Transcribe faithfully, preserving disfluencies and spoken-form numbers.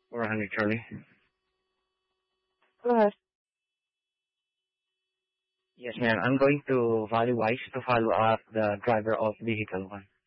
four hundred Charlie. Go ahead. Yes, ma'am. I'm going to Valley Wise to follow up the driver of vehicle one.